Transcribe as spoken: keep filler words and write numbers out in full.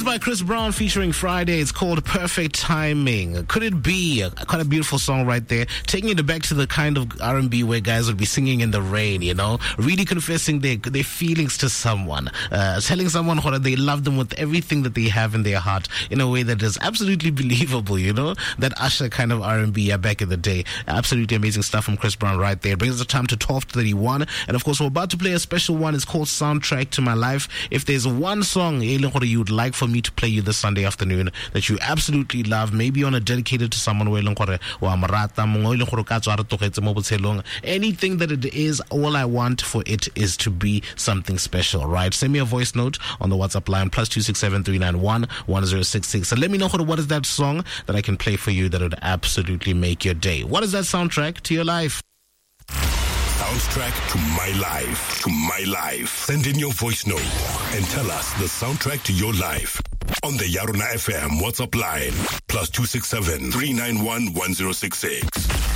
by Chris Brown featuring Friday. It's called Perfect Timing. Could it be? Quite a beautiful song right there. Taking it back to the kind of R and B where guys would be singing in the rain, you know, really confessing their their feelings to someone, uh, telling someone that they love them with everything that they have in their heart in a way that is absolutely believable, you know, that Usher kind of R and B uh, back in the day. Absolutely amazing stuff from Chris Brown right there. Brings us the time to twelve thirty-one, and of course we're about to play a special one. It's called Soundtrack to My Life. If there's one song you would like for me to play you this Sunday afternoon that you absolutely love, maybe you want to dedicate it to someone, anything that it is, all I want for it is to be something special, right? Send me a voice note on the WhatsApp line, plus two six seven three nine one one zero six six. And let me know what is that song that I can play for you that would absolutely make your day. What is that soundtrack to your life? Soundtrack to my life, to my life. Send in your voice note and tell us the soundtrack to your life on the Yarona F M WhatsApp line, plus two six seven three nine one one zero six six.